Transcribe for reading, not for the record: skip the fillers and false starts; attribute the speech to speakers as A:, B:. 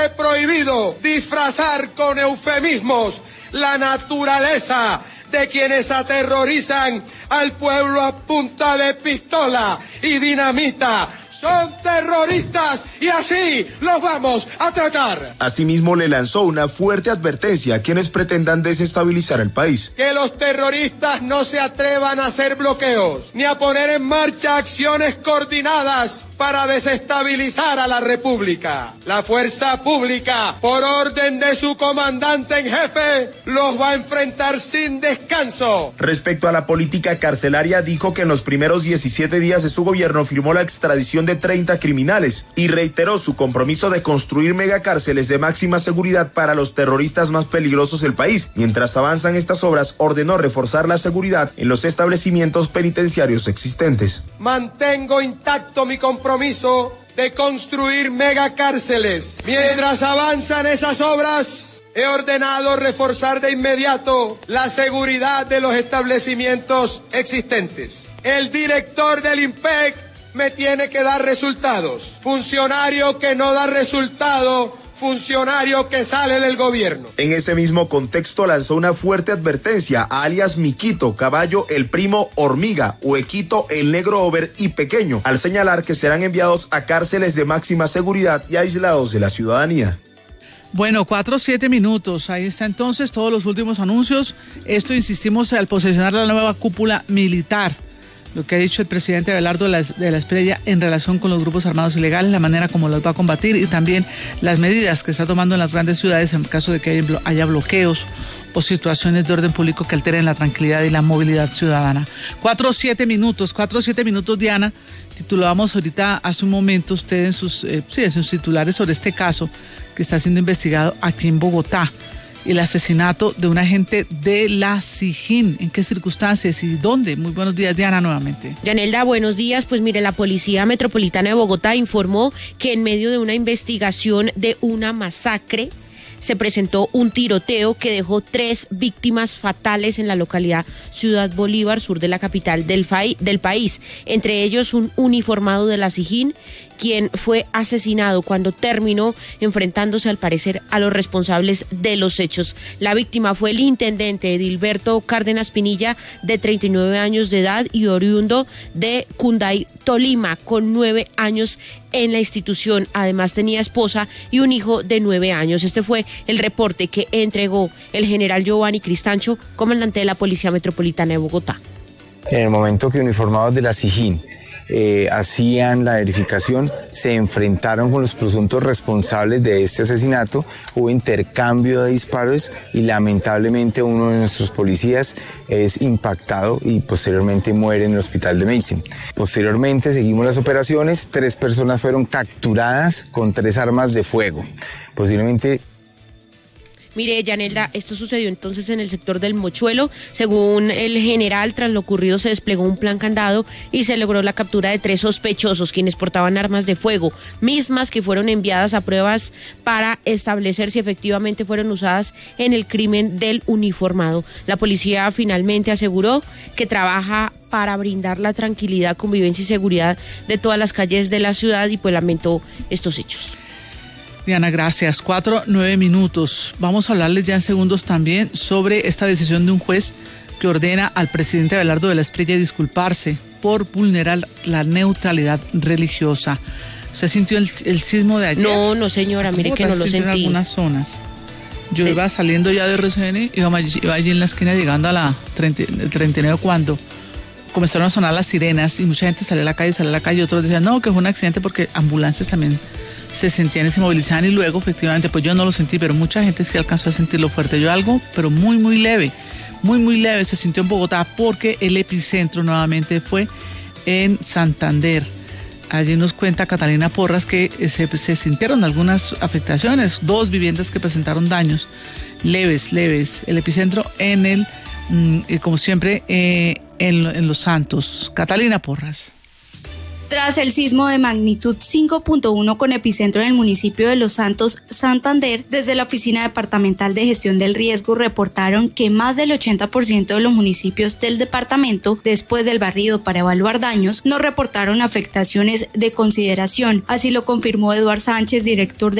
A: He prohibido disfrazar con eufemismos la naturaleza de quienes aterrorizan al pueblo a punta de pistola y dinamita. Son terroristas y así los vamos a tratar.
B: Asimismo, le lanzó una fuerte advertencia a quienes pretendan desestabilizar el país.
A: Que los terroristas no se atrevan a hacer bloqueos ni a poner en marcha acciones coordinadas para desestabilizar a la República. La fuerza pública, por orden de su comandante en jefe, los va a enfrentar sin descanso.
B: Respecto a la política carcelaria, dijo que en los primeros 17 días de su gobierno firmó la extradición de 30 criminales y reiteró su compromiso de construir megacárceles de máxima seguridad para los terroristas más peligrosos del país. Mientras avanzan estas obras, ordenó reforzar la seguridad en los establecimientos penitenciarios existentes.
A: Mantengo intacto mi compromiso de construir megacárceles. Mientras avanzan esas obras, he ordenado reforzar de inmediato la seguridad de los establecimientos existentes. El director del IMPEC me tiene que dar resultados. Funcionario que no da resultado, funcionario que sale del gobierno.
B: En ese mismo contexto lanzó una fuerte advertencia a alias Miquito, Caballo, el primo Hormiga, Huequito, el Negro Over y Pequeño, al señalar que serán enviados a cárceles de máxima seguridad y aislados de la ciudadanía.
C: Bueno, 4-7 minutos. Ahí está entonces todos los últimos anuncios. Esto, insistimos, al posesionar la nueva cúpula militar. Lo que ha dicho el presidente Abelardo de la Espriella en relación con los grupos armados ilegales, la manera como los va a combatir y también las medidas que está tomando en las grandes ciudades en caso de que haya bloqueos o situaciones de orden público que alteren la tranquilidad y la movilidad ciudadana. 4-7 minutos, Diana. Titulábamos ahorita hace un momento usted en sus titulares sobre este caso que está siendo investigado aquí en Bogotá. El asesinato de un agente de la SIJIN. ¿En qué circunstancias y dónde? Muy buenos días, Diana, nuevamente.
D: Yanelda, buenos días. Pues mire, la Policía Metropolitana de Bogotá informó que en medio de una investigación de una masacre se presentó un tiroteo que dejó 3 víctimas fatales en la localidad Ciudad Bolívar, sur de la capital del país. Entre ellos un uniformado de la SIJIN, quien fue asesinado cuando terminó enfrentándose al parecer a los responsables de los hechos. La víctima fue el intendente Edilberto Cárdenas Pinilla, de 39 años de edad y oriundo de Cunday, Tolima, con 9 años en la institución. Además tenía esposa y un hijo de 9 años. Este fue el reporte que entregó el general Giovanni Cristancho, comandante de la Policía Metropolitana de Bogotá.
E: En el momento que uniformados de la SIJIN hacían la verificación, se enfrentaron con los presuntos responsables de este asesinato, hubo intercambio de disparos y lamentablemente uno de nuestros policías es impactado y posteriormente muere en el hospital de Meissen. Posteriormente seguimos las operaciones, 3 personas fueron capturadas con 3 armas de fuego. Posiblemente.
D: Mire, Yanelda, esto sucedió entonces en el sector del Mochuelo. Según el general, tras lo ocurrido se desplegó un plan candado y se logró la captura de 3 sospechosos, quienes portaban armas de fuego, mismas que fueron enviadas a pruebas para establecer si efectivamente fueron usadas en el crimen del uniformado. La policía finalmente aseguró que trabaja para brindar la tranquilidad, convivencia y seguridad de todas las calles de la ciudad y pues lamentó estos hechos.
C: Diana, gracias. 4-9 minutos. Vamos a hablarles ya en segundos también sobre esta decisión de un juez que ordena al presidente Abelardo de la Espriella disculparse por vulnerar la neutralidad religiosa. ¿Usted sintió el sismo de ayer?
D: No, señora, mire que no lo sentí.
C: En algunas zonas. Yo iba saliendo ya de RCN, iba allí en la esquina llegando a la 39 cuando comenzaron a sonar las sirenas y mucha gente salió a la calle, otros decían, no, que fue un accidente porque ambulancias también se sentían y se movilizaban, y luego efectivamente pues yo no lo sentí, pero mucha gente sí alcanzó a sentirlo fuerte. Yo algo, pero muy leve se sintió en Bogotá porque el epicentro nuevamente fue en Santander. Allí nos cuenta Catalina Porras que se sintieron algunas afectaciones, 2 viviendas que presentaron daños leves. El epicentro en el, como siempre, en Los Santos. Catalina Porras.
F: Tras el sismo de magnitud 5.1 con epicentro en el municipio de Los Santos, Santander, desde la Oficina Departamental de Gestión del Riesgo reportaron que más del 80% de los municipios del departamento, después del barrido para evaluar daños, no reportaron afectaciones de consideración. Así lo confirmó Eduard Sánchez, director de